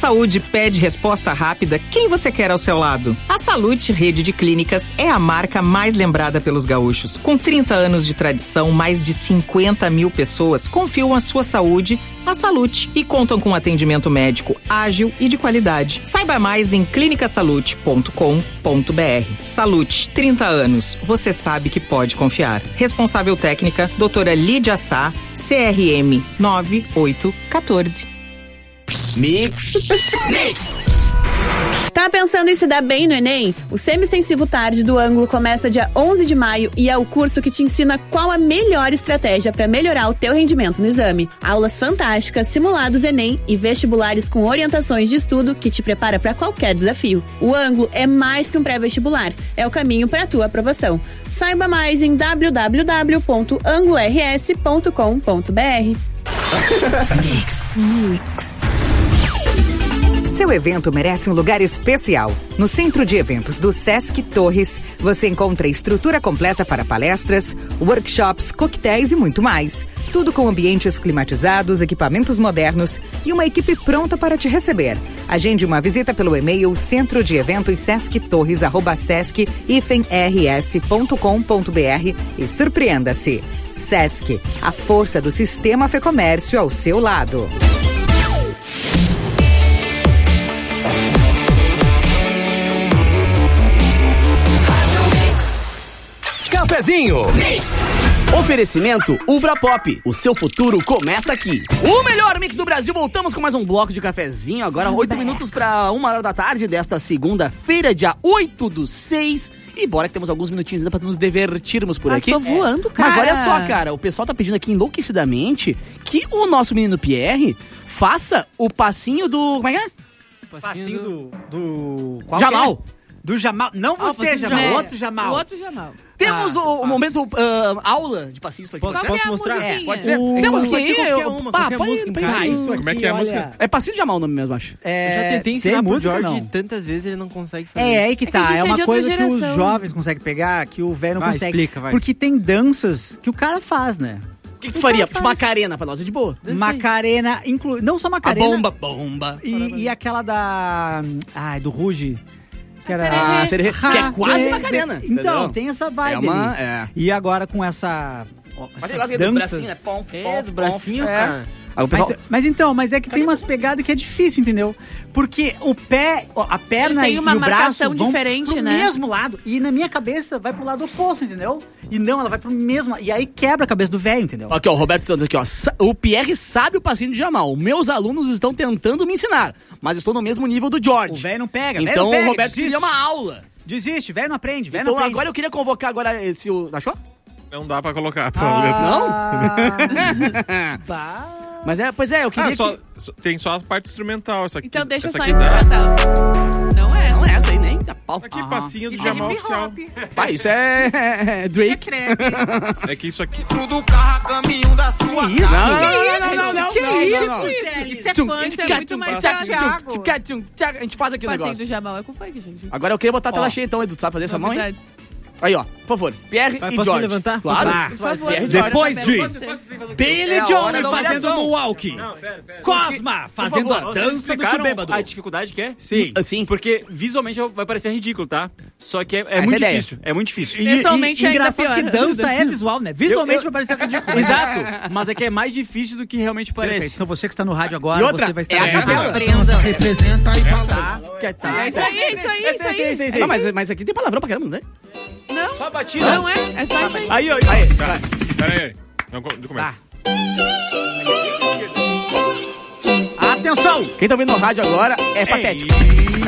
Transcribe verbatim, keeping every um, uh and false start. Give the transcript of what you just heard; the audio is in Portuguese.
saúde pede resposta rápida, quem você quer ao seu lado? A Salute Rede de Clínicas é a marca mais lembrada pelos gaúchos. Com trinta anos de tradição, mais de cinquenta mil pessoas confiam a sua saúde à Salute e contam com atendimento médico ágil e de qualidade. Saiba mais em clínica salute ponto com ponto b r. Salute, trinta anos. Você sabe que pode confiar. Responsável técnica, doutora Lídia Sá, C R M nove oito um quatro. Mix. Mix. Tá pensando em se dar bem no Enem? O Semi-Extensivo Tarde do Ângulo começa dia onze de maio e é o curso que te ensina qual a melhor estratégia para melhorar o teu rendimento no exame. Aulas fantásticas, simulados Enem e vestibulares com orientações de estudo que te prepara para qualquer desafio. O Ângulo é mais que um pré-vestibular, é o caminho para a tua aprovação. Saiba mais em w w w ponto anglo r s ponto com ponto b r. Mix. Mix. Seu evento merece um lugar especial. No Centro de Eventos do Sesc Torres, você encontra estrutura completa para palestras, workshops, coquetéis e muito mais. Tudo com ambientes climatizados, equipamentos modernos e uma equipe pronta para te receber. Agende uma visita pelo e-mail centro de eventos sesc torres arroba sesc r s ponto com ponto b r e surpreenda-se. Sesc, a força do sistema Fecomércio ao seu lado. Cafezinho. Mix. Oferecimento Ubra Pop. O seu futuro começa aqui. O melhor mix do Brasil. Voltamos com mais um bloco de cafezinho. Agora oito minutos para uma hora da tarde desta segunda-feira, dia oito do seis. E bora que temos alguns minutinhos ainda pra nos divertirmos por aqui. Passou voando, cara. Mas olha só, cara, o pessoal tá pedindo aqui enlouquecidamente que o nosso menino Pierre faça o passinho do... Como é que é? O passinho do... do... Qual Jamal. É? Do Jamal. Não você, ah, Jamal. É. O outro Jamal. O outro Jamal. Temos Ah, o, o faço. momento uh, aula de passinhos pra aqui. Posso, Você? posso é a mostrar? musiquinha? É, Pode ser. O... Temos que Pode ser ir. qualquer eu- uma, pá, qualquer pode ir, música, pode ir. cara. isso Como é que é a olha, música? É passinho de Jamal o nome mesmo, acho. É, Eu já tentei tem ensinar pro música, Jorge não? tantas vezes, ele não consegue fazer. É, aí que É que a tá. gente É é de uma outra coisa que geração. os jovens conseguem pegar, que o velho não Vai, consegue. explica, vai. Porque tem danças que o cara faz, né? O que, que tu faria? Tipo Macarena pra nós, é de boa. Macarena, inclu... não só A Macarena. bomba, bomba. E, e aquela da... Ai, do Ruge. Que A era... Ah, sererê, que é quase É, Macarena. Então, entendeu? tem essa vibe É uma- ali. é. E agora com essa... ó, Mas essas tem gosta do danças... bracinho, né? Pom, É, pom, do bracinho, pom. cara. Aí o pessoal... Mas, mas então, mas é que tem umas pegadas que é difícil, entendeu? Porque o pé, a perna Ele tem e uma o braço marcação vão diferente, pro né? mesmo lado. E na minha cabeça vai pro lado oposto, entendeu? E não, ela vai pro mesmo... E aí quebra a cabeça do velho, entendeu? Aqui, ó, o Roberto Santos aqui, ó. Sa- O Pierre sabe o passinho de Jamal. Meus alunos estão tentando me ensinar, mas estou no mesmo nível do George. O velho não pega, velho Então não pega, o Roberto desiste. queria uma aula. Desiste, velho não aprende, velho Então não aprende. agora eu queria convocar agora esse... O... Achou? Não dá pra colocar, provavelmente. Ah, bah. Mas é, pois é, eu queria Ah, só, que... só- tem só a parte instrumental, essa aqui. Então deixa essa só aqui esse dá. instrumental. Não é essa. Não é essa aí, nem tá pau. Aqui, Aham. passinho do Isso é Jamal hip oficial. hop. Pá, isso é... Drake. É que isso aqui... do carro, caminho da sua Que isso? Não, não, não, não, não, não, Que não, isso, não, não. Célio? Isso é Tchum, funk. Isso é tchum, muito tchum, mais tchum, Thiago. tchum, tchum, tchum, tchum. A gente faz aqui o O passinho negócio. do Jamal é com funk, gente. Agora eu queria botar a tela Ó. cheia então, Edu. Tu sabe fazer essa mão, hein? Novidades. Aí, ó, por favor. Pierre Vai, e posso George. me levantar? Claro. Posso? Por favor. Pierre e Depois George. de É Billy a Johnny hora da fazendo humilhação. moonwalk. Cosma fazendo favor, a Vocês dança do explicaram tio bêbado. a dificuldade que é? Sim. Assim. Porque visualmente vai parecer ridículo, tá? Só que é, é Essa muito é a ideia. difícil. É muito difícil. E, Pessoalmente e, ainda engraçado pior. que dança é visual, né? Visualmente Eu- eu- vai parecer ridículo. Exato. Mas é que é mais difícil do que realmente Perfeito. parece. Então você que está no rádio agora, E outra, você vai estar é a vendo. capela. Brenda representa e fala. Que tá. É isso aí, é isso aí, é isso aí. Não, mas, mas aqui tem palavrão pra caramba, não é? Não, Só batida. não é. É só isso aí. Aí, ó. Aí, Tá, vai. pera aí. Não, co- do começo. Atenção! Quem tá ouvindo no rádio agora é patético. Ei.